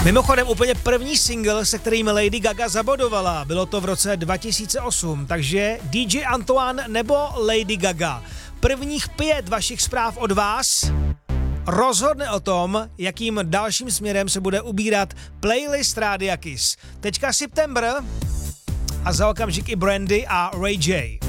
Mimochodem úplně první single, se kterým Lady Gaga zabodovala, bylo to v roce 2008, takže DJ Antoine nebo Lady Gaga. Prvních 5 vašich zpráv od vás rozhodne o tom, jakým dalším směrem se bude ubírat playlist Rádia Kiss. Teďka September a za okamžik i Brandy a Ray J.